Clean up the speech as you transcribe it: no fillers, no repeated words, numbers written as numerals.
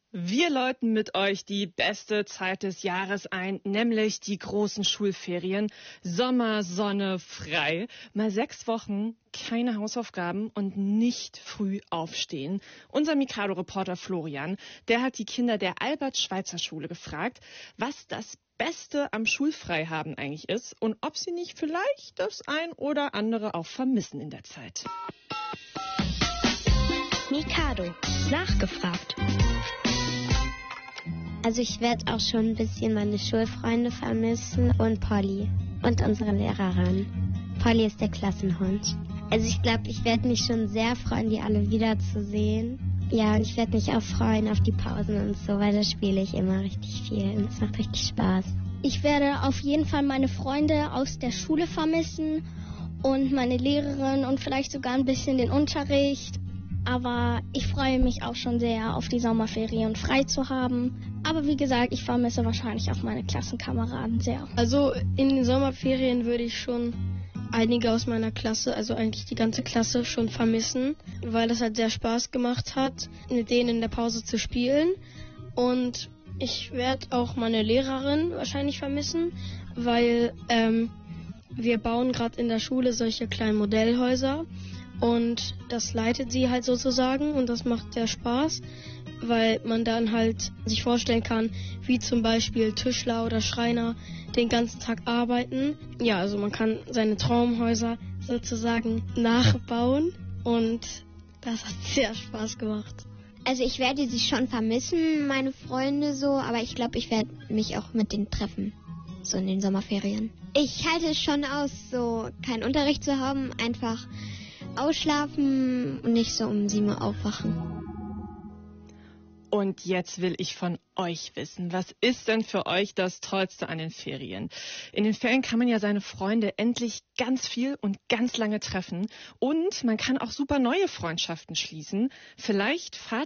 Wir läuten mit euch die beste Zeit des Jahres ein, nämlich die großen Schulferien. Sommer, Sonne, frei. Mal 6 Wochen, keine Hausaufgaben und nicht früh aufstehen. Unser Mikado-Reporter Florian, der hat die Kinder der Albert-Schweitzer-Schule gefragt, was das Beste am Schulfreihaben eigentlich ist und ob sie nicht vielleicht das ein oder andere auch vermissen in der Zeit. Mikado, nachgefragt. Also ich werde auch schon ein bisschen meine Schulfreunde vermissen und Polly und unsere Lehrerin. Polly ist der Klassenhund. Also ich glaube, ich werde mich schon sehr freuen, die alle wiederzusehen. Ja, und ich werde mich auch freuen auf die Pausen und so, weil da spiele ich immer richtig viel und es macht richtig Spaß. Ich werde auf jeden Fall meine Freunde aus der Schule vermissen und meine Lehrerin und vielleicht sogar ein bisschen den Unterricht. Aber ich freue mich auch schon sehr auf die Sommerferien frei zu haben. Aber wie gesagt, ich vermisse wahrscheinlich auch meine Klassenkameraden sehr. Also in den Sommerferien würde ich schon einige aus meiner Klasse, also eigentlich die ganze Klasse, schon vermissen, weil das halt sehr Spaß gemacht hat, mit denen in der Pause zu spielen. Und ich werde auch meine Lehrerin wahrscheinlich vermissen, weil wir bauen gerade in der Schule solche kleinen Modellhäuser. Und das leitet sie halt sozusagen und das macht sehr Spaß, weil man dann halt sich vorstellen kann, wie zum Beispiel Tischler oder Schreiner den ganzen Tag arbeiten. Ja, also man kann seine Traumhäuser sozusagen nachbauen und das hat sehr Spaß gemacht. Also ich werde sie schon vermissen, meine Freunde so, aber ich glaube, ich werde mich auch mit denen treffen, so in den Sommerferien. Ich halte es schon aus, so keinen Unterricht zu haben, einfach ausschlafen und nicht so um 7 Uhr aufwachen. Und jetzt will ich von euch wissen, was ist denn für euch das Tollste an den Ferien? In den Ferien kann man ja seine Freunde endlich ganz viel und ganz lange treffen und man kann auch super neue Freundschaften schließen. Vielleicht fahrt